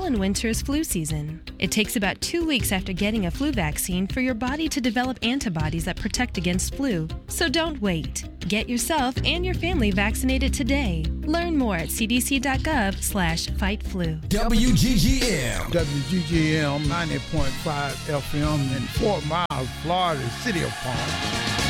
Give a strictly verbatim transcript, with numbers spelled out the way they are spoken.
and winter's flu season. It takes about two weeks after getting a flu vaccine for your body to develop antibodies that protect against flu. So don't wait. Get yourself and your family vaccinated today. Learn more at c d c dot gov slash fight flu. W G G M. W G G M ninety point five F M in Fort Myers, Florida, City of Palm.